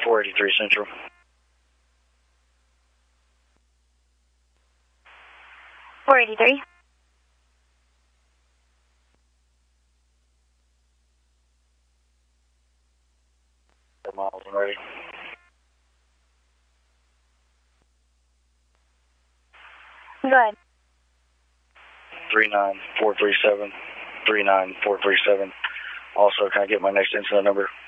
483 Central. 483. Miles and ready. Go ahead. 39437. 39437. Also, can I get my next incident number?